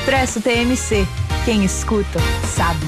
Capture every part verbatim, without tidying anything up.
Expresso T M C. Quem escuta, sabe.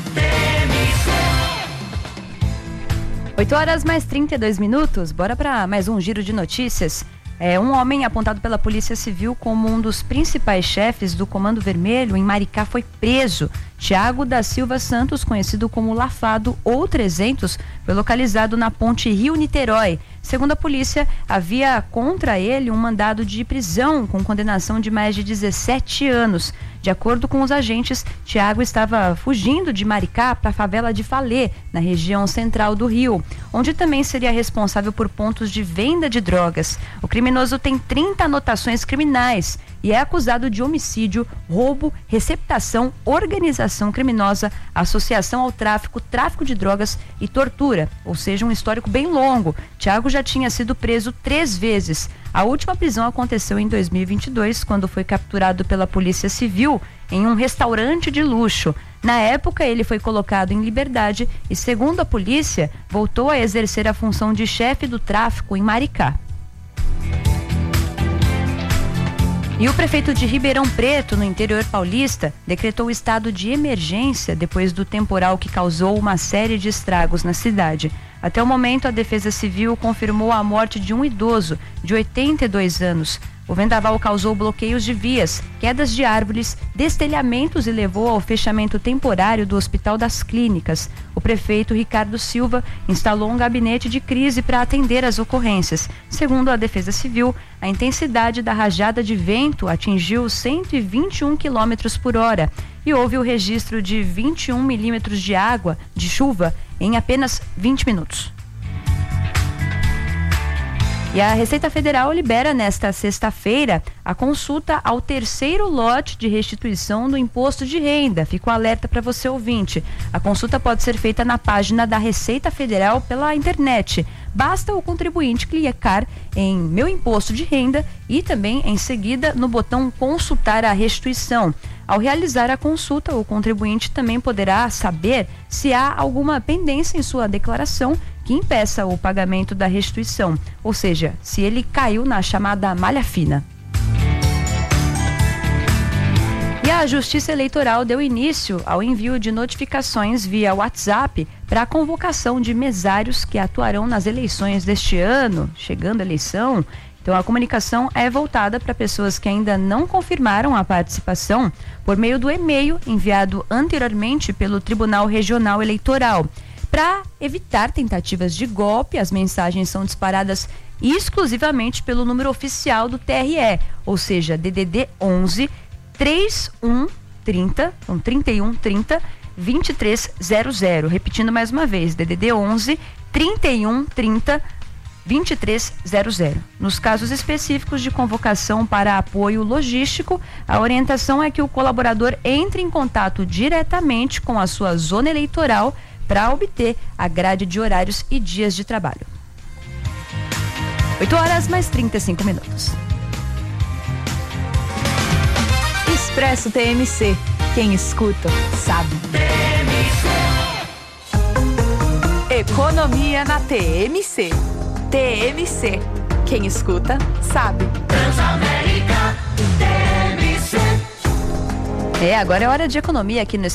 oito horas mais trinta e dois minutos. Bora para mais um giro de notícias. É, um homem apontado pela Polícia Civil como um dos principais chefes do Comando Vermelho em Maricá foi preso. Tiago da Silva Santos, conhecido como Lafado ou trezentos, foi localizado na ponte Rio-Niterói. Segundo a polícia, havia contra ele um mandado de prisão com condenação de mais de dezessete anos. De acordo com os agentes, Tiago estava fugindo de Maricá para a favela de Falê, na região central do Rio, onde também seria responsável por pontos de venda de drogas. O criminoso tem trinta anotações criminais e é acusado de homicídio, roubo, receptação, organização criminosa, associação ao tráfico, tráfico de drogas e tortura, ou seja, um histórico bem longo. Tiago já tinha sido preso três vezes. A última prisão aconteceu em dois mil e vinte e dois, quando foi capturado pela Polícia Civil em um restaurante de luxo. Na época, ele foi colocado em liberdade e, segundo a polícia, voltou a exercer a função de chefe do tráfico em Maricá. E o prefeito de Ribeirão Preto, no interior paulista, decretou estado de emergência depois do temporal que causou uma série de estragos na cidade. Até o momento, a Defesa Civil confirmou a morte de um idoso de oitenta e dois anos. O vendaval causou bloqueios de vias, quedas de árvores, destelhamentos e levou ao fechamento temporário do Hospital das Clínicas. O prefeito Ricardo Silva instalou um gabinete de crise para atender as ocorrências. Segundo a Defesa Civil, a intensidade da rajada de vento atingiu cento e vinte e um quilômetros por hora e houve o registro de vinte e um milímetros de água, de chuva, em apenas vinte minutos. E a Receita Federal libera nesta sexta-feira a consulta ao terceiro lote de restituição do imposto de renda. Fica o alerta para você, ouvinte. A consulta pode ser feita na página da Receita Federal pela internet. Basta o contribuinte clicar em Meu Imposto de Renda e também, em seguida, no botão Consultar a Restituição. Ao realizar a consulta, o contribuinte também poderá saber se há alguma pendência em sua declaração que impeça o pagamento da restituição, ou seja, se ele caiu na chamada malha fina. E a Justiça Eleitoral deu início ao envio de notificações via WhatsApp para a convocação de mesários que atuarão nas eleições deste ano, chegando a eleição. Então, a comunicação é voltada para pessoas que ainda não confirmaram a participação por meio do e-mail enviado anteriormente pelo Tribunal Regional Eleitoral. Para evitar tentativas de golpe, as mensagens são disparadas exclusivamente pelo número oficial do T R E, ou seja, D D D onze, trinta e um trinta, então trinta e um trinta, vinte e três zero zero. Repetindo mais uma vez, D D D onze, trinta e um trinta, vinte e três zero zero. Nos casos específicos de convocação para apoio logístico, a orientação é que o colaborador entre em contato diretamente com a sua zona eleitoral para obter a grade de horários e dias de trabalho. oito horas mais trinta e cinco minutos. Expresso T M C. Quem escuta, sabe. Economia na T M C. T M C. Quem escuta, sabe. Transamérica, T M C. É, agora é hora de economia aqui no